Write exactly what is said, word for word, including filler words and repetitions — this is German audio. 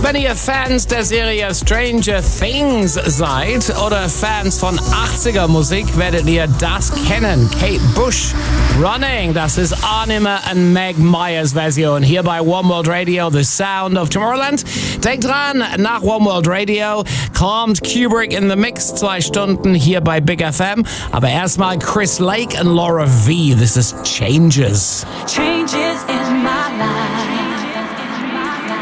Wenn ihr Fans der Serie Stranger Things seid oder Fans von achtziger Musik, werdet ihr das kennen. Kate Bush, Running, das ist Anima und Meg Myers Version hier bei One World Radio, The Sound of Tomorrowland. Denkt dran, nach One World Radio kommt Kubrick in the Mix, zwei Stunden hier bei Big F M. Aber erstmal Chris Lake und Laura V. This is Changes. Changes in my life.